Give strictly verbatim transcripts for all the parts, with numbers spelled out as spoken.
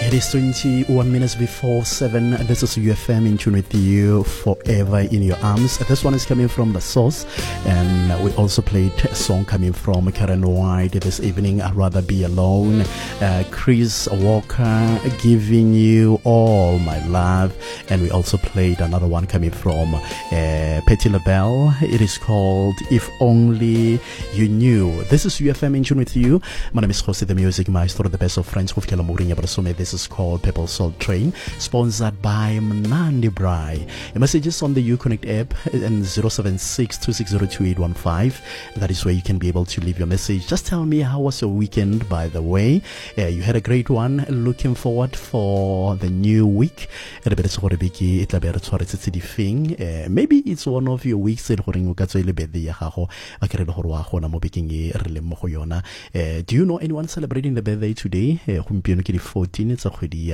It is twenty-one minutes before seven. This is U F M in tune with you, forever in your arms. This one is coming from The Source, and we also played a song coming from Karen White this evening, I'd Rather Be Alone. Uh, Chris Walker, Giving You All My Love. And we also played another one coming from uh, Patti LaBelle. It is called If Only You Knew. This is U F M in tune with you. My name is Jose, the music maestro, the best of friends. This is called Purple Soul Train, sponsored by Mnandi Brai. Messages on the Uconnect app and zero seven six two six zero two eight one five. That is where you can be able to leave your message. Just tell me, how was your weekend, by the way? Uh, you had a great one. Looking forward for the new week. Uh, maybe it's one of your weeks. Uh, do you know anyone celebrating the birthday today? Uh, fourteen, it's a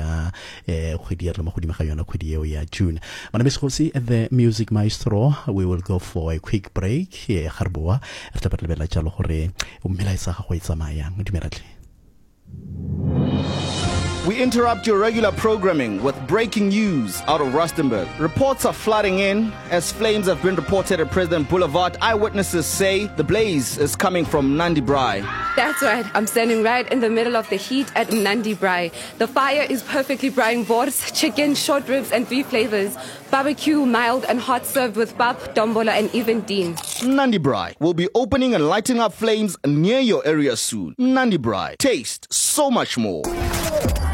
June. My name is Jose, the music maestro. We will go for a quick break. We interrupt your regular programming with breaking news out of Rustenburg. Reports are flooding in as flames have been reported at President Boulevard. Eyewitnesses say the blaze is coming from Mnandi Brai. That's right. I'm standing right in the middle of the heat at Mnandi Brai. The fire is perfectly frying boards, chicken, short ribs, and beef flavors. Barbecue, mild and hot, served with pap, dombola, and even dean. Mnandi Brai will be opening and lighting up flames near your area soon. Mnandi Brai. Taste so much more.